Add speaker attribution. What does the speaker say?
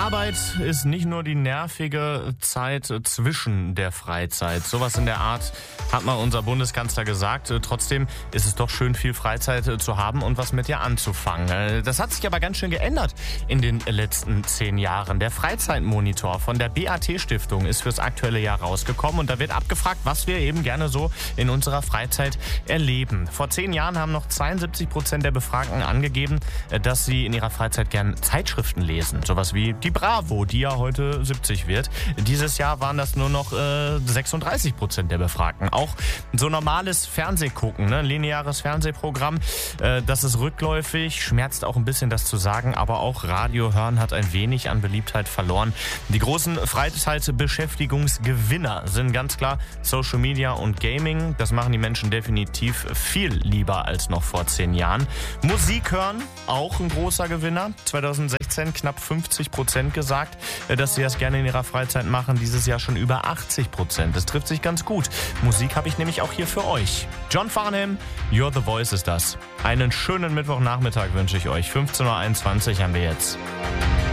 Speaker 1: Arbeit ist nicht nur die nervige Zeit zwischen der Freizeit. Sowas in der Art hat mal unser Bundeskanzler gesagt. Trotzdem ist es doch schön, viel Freizeit zu haben und was mit ihr anzufangen. Das hat sich aber ganz schön geändert in den letzten 10 Jahren. Der Freizeitmonitor von der BAT-Stiftung ist fürs aktuelle Jahr rausgekommen und da wird abgefragt, was wir eben gerne so in unserer Freizeit erleben. Vor 10 Jahren haben noch 72% der Befragten angegeben, dass sie in ihrer Freizeit gern Zeitschriften lesen. Sowas wie die Bravo, die ja heute 70 wird. Dieses Jahr waren das nur noch 36% der Befragten. Auch so normales Fernsehgucken, ne? Lineares Fernsehprogramm, das ist rückläufig, schmerzt auch ein bisschen das zu sagen, aber auch Radio hören hat ein wenig an Beliebtheit verloren. Die großen Freizeitbeschäftigungsgewinner sind ganz klar Social Media und Gaming. Das machen die Menschen definitiv viel lieber als noch vor 10 Jahren. Musik hören, auch ein großer Gewinner. 2016 knapp 50% gesagt, dass sie das gerne in ihrer Freizeit machen. Dieses Jahr schon über 80%. Das trifft sich ganz gut. Musik habe ich nämlich auch hier für euch. John Farnham, You're the Voice ist das. Einen schönen Mittwochnachmittag wünsche ich euch. 15:21 Uhr haben wir jetzt.